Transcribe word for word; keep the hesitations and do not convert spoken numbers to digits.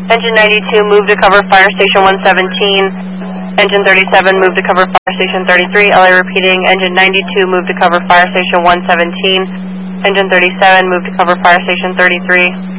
Engine ninety-two, move to cover Fire Station one seventeen. Engine thirty-seven, move to cover Fire Station thirty-three. L A repeating, engine ninety-two, move to cover Fire Station one seventeen. Engine thirty-seven, move to cover Fire Station thirty-three.